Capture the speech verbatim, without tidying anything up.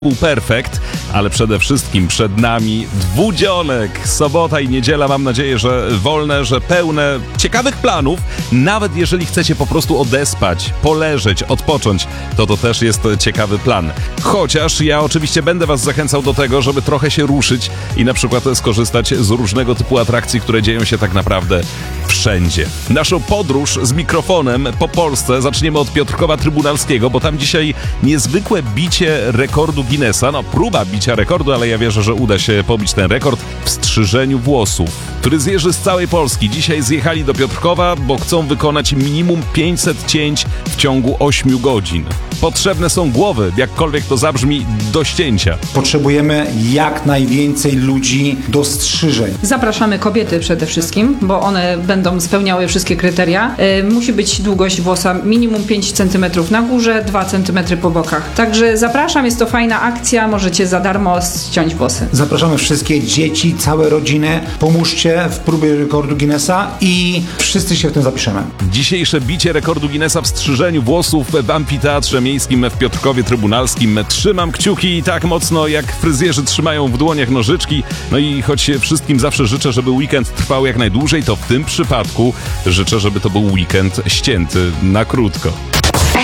Perfekt, ale przede wszystkim przed nami dwudzionek. Sobota i niedziela, mam nadzieję, że wolne, że pełne ciekawych planów. Nawet jeżeli chcecie po prostu odespać, poleżeć, odpocząć, to to też jest ciekawy plan. Chociaż ja oczywiście będę was zachęcał do tego, żeby trochę się ruszyć i na przykład skorzystać z różnego typu atrakcji, które dzieją się tak naprawdę wszędzie. Naszą podróż z mikrofonem po Polsce zaczniemy od Piotrkowa Trybunalskiego, bo tam dzisiaj niezwykłe bicie rekordu Guinnessa. No, próba bicia rekordu, ale ja wierzę, że uda się pobić ten rekord w strzyżeniu włosów. Fryzjerzy z całej Polski dzisiaj zjechali do Piotrkowa, bo chcą wykonać minimum pięćset cięć w ciągu ośmiu godzin. Potrzebne są głowy, jakkolwiek to zabrzmi, do ścięcia. Potrzebujemy jak najwięcej ludzi do strzyżeń. Zapraszamy kobiety przede wszystkim, bo one będą spełniały wszystkie kryteria. Yy, musi być długość włosa minimum pięć centymetrów na górze, dwa centymetry po bokach. Także zapraszam, jest to fajna akcja, możecie za darmo ściąć włosy. Zapraszamy wszystkie dzieci, całe rodziny. Pomóżcie w próbie rekordu Guinnessa i wszyscy się w tym zapiszemy. Dzisiejsze bicie rekordu Guinnessa w strzyżeniu włosów w amfiteatrze miejskim w Piotrkowie Trybunalskim. Trzymam kciuki tak mocno, jak fryzjerzy trzymają w dłoniach nożyczki. No i choć wszystkim zawsze życzę, żeby weekend trwał jak najdłużej, to w tym przypadku życzę, żeby to był weekend ścięty na krótko.